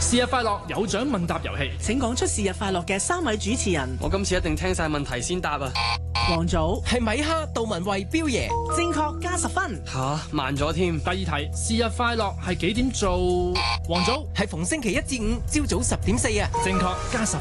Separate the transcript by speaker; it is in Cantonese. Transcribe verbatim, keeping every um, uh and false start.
Speaker 1: 是日快樂有獎問答遊戲，
Speaker 2: 請講出是日快樂嘅三位主持人。
Speaker 3: 我今次一定聽晒問題先答啊！
Speaker 2: 黃祖
Speaker 4: 係米哈、杜文慧、彪爺，
Speaker 2: 正確加十分。
Speaker 3: 吓，慢咗添。
Speaker 1: 第二題，是日快樂係幾點做？黃祖
Speaker 4: 係逢星期一至五朝早十點四啊，
Speaker 1: 正確加十